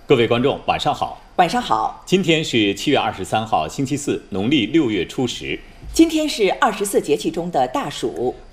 各位观众，晚上好。 晚上好。 今天是7月23号，星期四，农历6月初10。 今天是24节气中的大暑。